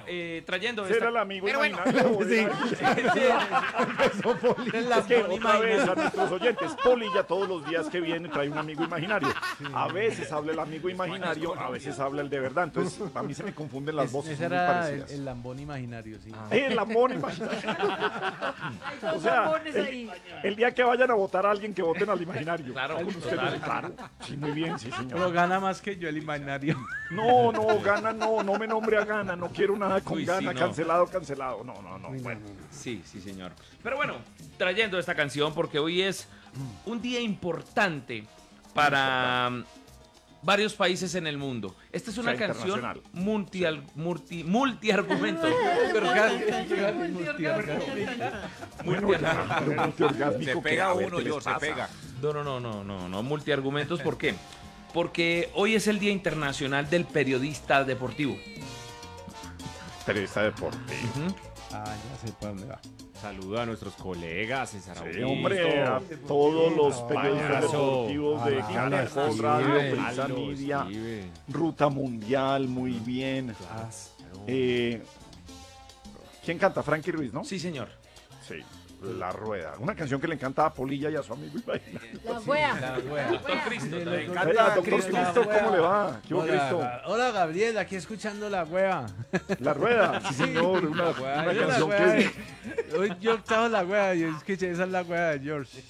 trayendo Será esta... el amigo Pero bueno, imaginario. Es que otra vez a nuestros oyentes, Poli ya todos los días que viene trae un amigo imaginario. A veces habla el amigo imaginario, a veces habla el de verdad. Entonces, a mí se me confunden las voces. Ese Son muy era parecidas. el lambón imaginario, sí. El lambón imaginario. Hay dos O sea, lambones ahí. el día que vayan a votar a alguien, que voten al imaginario. Claro, Con ustedes, total. claro. Sí, muy bien, sí, Pero señor. gana más que yo el imaginario. No, Gana, no me nombre a Gana. No quiero nada con Uy, Gana. sí, no. Cancelado. No. Bueno. Sí, señor. Pero bueno, trayendo esta canción porque hoy es un día importante para varios países en el mundo. Esta es una sea, canción internacional. multiargumentos. Multiorgásmico. Se pega uno, yo, se pega. No, multiargumentos, ¿por qué? Porque hoy es el Día Internacional del Periodista Deportivo. Periodista deportivo. Ah, ya sé para dónde va. Saludo a nuestros colegas, César Sí, Augusto. hombre, a todos los periodistas Payaso. deportivos de Caracol Radio, Prensa Aldo, Media, Steve. Ruta Mundial, muy bien. Claro. ¿Quién canta? Frankie Ruiz, ¿no? Sí, señor. Sí, La Rueda. Una canción que le encanta a Polilla y a su amigo imaginario. La wea. Doctor Cristo. Sí, también. lo- Oiga, doctor Cristo, Cristo, la ¿cómo le hueva. va? ¿Qué hubo, Cristo? Hola, Gabriel, aquí escuchando La Hueva. La Rueda, sí señor, una Yo la canción hueva que es... Hoy yo estaba La Hueva, yo escuché, esa es La Hueva de George.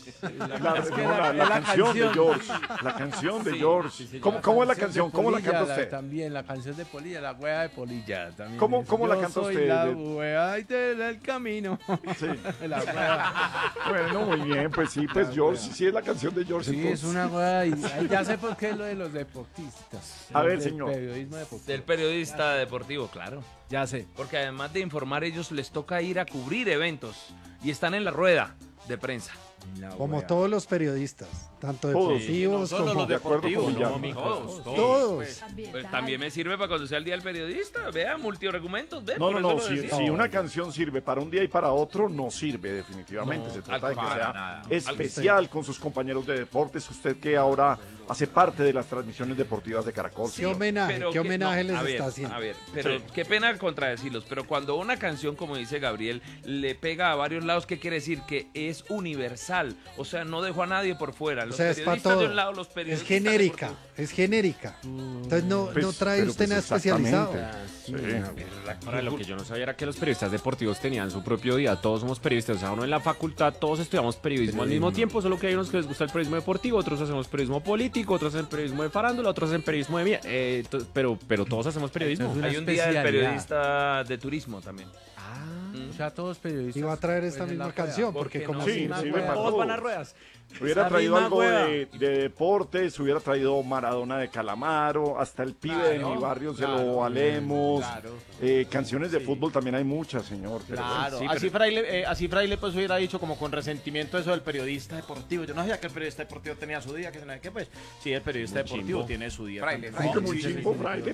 La canción de George. La canción de George. ¿Cómo es la canción? ¿Cómo la canta usted? También, la canción de Polilla, La Hueva de Polilla. También ¿Cómo dice, la yo canta soy usted? La Hueva y del camino. Sí. La Hueva. Bueno, muy bien, pues sí, pues George, sí es la canción de George. Sí, entonces. es una hueva y ya sé por qué es lo de los deportistas. A ver, Del señor. Periodismo deportivo. Del periodista deportivo, claro. Ya sé. Porque además de informar, ellos les toca ir a cubrir eventos y están en la rueda de prensa. Como todos los periodistas, tanto Todos. deportivos como... de acuerdo con Guillermo. Todos. Todos. Pues también me sirve para cuando sea el día del periodista. Vea, multiargumentos. Ve, No, por eso lo decía. si una canción sirve para un día y para otro, no sirve definitivamente. No, Se trata de que para sea nada. especial con sus compañeros de deportes. Usted que ahora hace parte de las transmisiones deportivas de Caracol. ¿Qué señor. homenaje, Pero qué que- homenaje no, les a ver, está haciendo? A ver, pero Sí. qué pena contradecirlos, pero cuando una canción, como dice Gabriel, le pega a varios lados, ¿qué quiere decir? Que es universal, o sea, no dejó a nadie por fuera. O Los sea, es para periodistas de todo. un lado, los Es periodistas genérica, deportivos. es genérica. Entonces no Pues, trae pero usted pues nada especializado. exactamente. Ahora, lo que yo no sabía era que los periodistas deportivos tenían su propio día. Todos somos periodistas. O sea, uno en la facultad, todos estudiamos periodismo al mismo tiempo, solo que hay unos que les gusta el periodismo deportivo, otros hacemos periodismo político, otros hacen periodismo de farándula, otros hacen periodismo de mía. Pero todos hacemos periodismo. Es una Hay un día del especialidad. periodista de turismo también. O sea, todos periodistas. Y va a traer esta pues, en la misma rueda. canción, ¿Por porque qué como no? Sí, si sirve fuera- para Todos van a todos. ruedas. Hubiera Esa traído misma algo hueva. de deportes, hubiera traído Maradona de Calamaro, hasta el pibe de Claro, mi barrio se claro, lo valemos. claro. Canciones de fútbol también hay muchas, señor. pero Claro, bueno. así Fraile pues hubiera dicho como con resentimiento eso del periodista deportivo. Yo no sabía que el periodista deportivo tenía su día, que no sé qué, pues sí, el periodista deportivo tiene su día. Fraile, Así como un Sí, sí, chimbo, sí. fraile.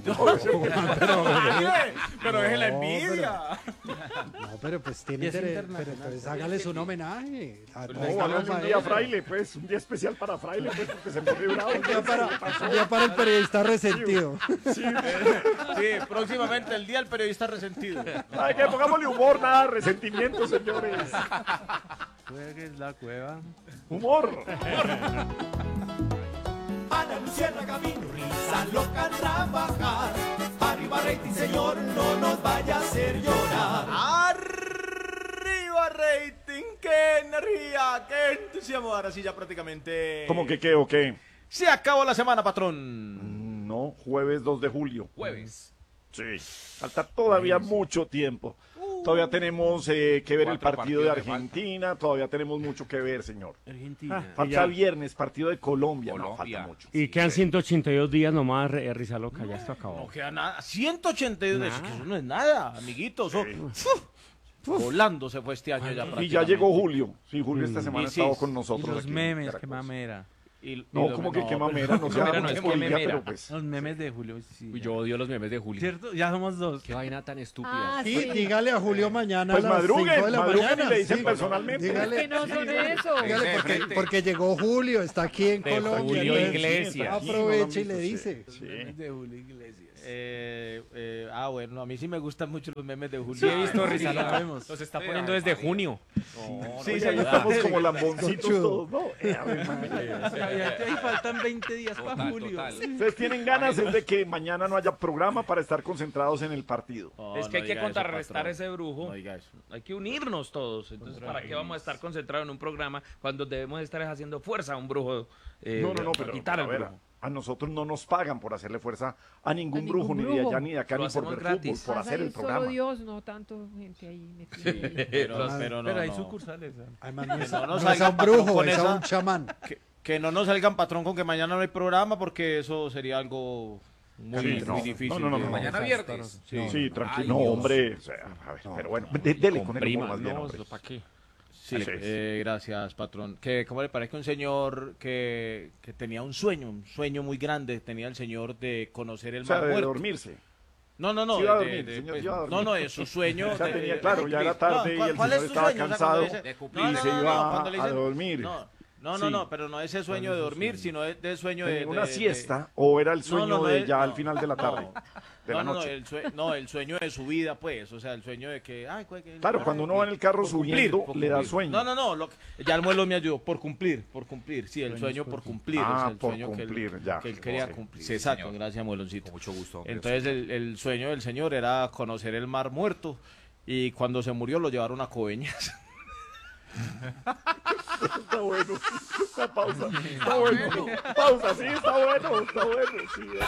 Pero es la envidia. No, pero pues tiene Y es interés, internacional. pero entonces hágales un homenaje. No, háganle un día fraile, pues, un día especial para fraile, pues, porque se pone bravo. Ya para el periodista resentido. Sí, próximamente el día del periodista resentido. Ay, que pongámosle humor, nada, resentimiento, señores. Juegues la cueva. Humor. Ana Luciana Camino, risa loca trabajar. Arriba rating, señor, no nos vaya a hacer llorar. Arriba rating, qué energía, qué entusiasmo. Ahora sí ya prácticamente. ¿Cómo que qué o qué? Se acabó la semana, patrón. No, jueves 2 de julio. Jueves. Sí, falta todavía mucho tiempo. Todavía tenemos que ver el 4 partido de partidos le Argentina, todavía tenemos mucho que ver, señor. Argentina. Falta viernes, partido de Colombia. No, Colombia. falta mucho. Y quedan 182 días nomás, risa loca, ya esto No acabó. queda nada. 182, es que eso no es nada, amiguitos. Volando se fue este año ya Y ya prácticamente. llegó Julio. Sí, Julio esta semana Y ha sí, estado con Y nosotros. los aquí en memes, Caracol. qué mamera. No, como que qué mamera, no sea mamera no es, qué Bolivia, memera. pero pues. Los memes de Julio, sí. Uy, yo odio los memes de Julio. ¿Cierto? Ya somos dos. Qué vaina tan estúpida. Ah, Y sí. dígale a Julio mañana Pues a las 5 de madruguen, la madruguen mañana. y le dicen sí. personalmente. Dígale, Que no son eso. dígale De porque, frente. porque llegó Julio, está aquí en De Colombia. Julio entonces, Iglesias. Aprovecha y le dice. Sí. Memes de Julio Iglesias. Bueno, a mí sí me gustan mucho los memes de Julio. Sí, he visto, Rizal, ya vemos. los está poniendo desde junio. Sí, ya estamos como lamboncitos todos, ¿no? Ave María. Ahí faltan 20 días para Julio. Ustedes tienen ganas es de que mañana no haya programa para estar concentrados en el partido. Es que hay que contrarrestar ese brujo. No diga eso. Hay que unirnos todos. Entonces, ¿para qué vamos a estar concentrados en un programa cuando debemos estar haciendo fuerza a un brujo? No, para pero quitar a al ver, brujo. a nosotros no nos pagan por hacerle fuerza a ningún ningún brujo, ni de brujo. allá, ni de acá, Lo ni por hacemos ver gratis. fútbol, por Pasa hacer ahí el solo programa. Dios, no tanto gente ahí metida. ahí. Pero no, Pero hay no. sucursales. Además, no es, no no nos es a salgan un patrón brujo, con es a esa. un chamán. Que no nos salgan patrón con que mañana no hay programa porque eso sería algo muy, Sí, muy no. difícil. No. Mañana viernes. Sí, tranquilo. Ay, No, Dios. hombre. O sea, a ver, pero bueno, dele con el humor más bien, no, hombre. ¿para qué? Sí, gracias, patrón. ¿Cómo le parece que un señor que tenía un sueño muy grande, tenía el señor de conocer el O sea, mar de muerto? dormirse. No, Sí iba a dormir, señor, iba a dormir. no, es su sueño. Ya tenía claro, ya era tarde y el ¿cuál señor es tu estaba sueño? O sea, cansado cuando dice- y se iba cuando le a dicen- dormir. No, pero no ese sueño de dormir, sino de sueño de... ¿En una de- siesta o era el sueño no, de es- ya no. al final de la tarde? De la No, noche. el sueño de su vida, pues, o sea, el sueño de que... Claro, cuando uno va en el carro subiendo, por le da cumplir. sueño. No, ya el muelo me ayudó, por cumplir, sí, el sueño por cumplir, o sea, el por sueño cumplir, ya. que él quería Sí. cumplir. Sí, exacto, gracias, mueloncito. Con mucho gusto. Entonces el sueño del señor era conocer el mar muerto y cuando se murió lo llevaron a Coveñas. Está bueno. Una pausa. Está bueno. Pausa, sí, está bueno. Está bueno. Sí.